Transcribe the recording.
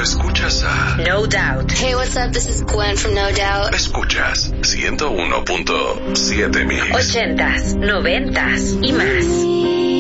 escuchas a No Doubt. Hey, what's up? This is Gwen from No Doubt. Escuchas 101.7 Mix. 80s, 90s y más.